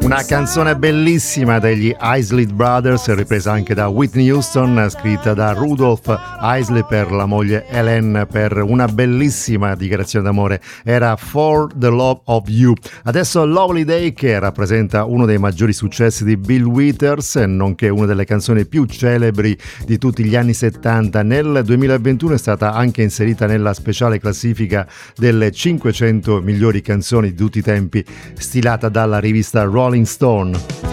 Una canzone bellissima degli Isley Brothers, ripresa anche da Whitney Houston, scritta da Rudolph Isley per la moglie Helen, per una bellissima dichiarazione d'amore. Era For the Love of You. Adesso Lovely Day, che rappresenta uno dei maggiori successi di Bill Withers, nonché una delle canzoni più celebri di tutti gli anni 70. Nel 2021 è stata anche inserita nella speciale classifica delle 500 migliori canzoni di tutti i tempi, stilata dalla rivista Rolling Stone.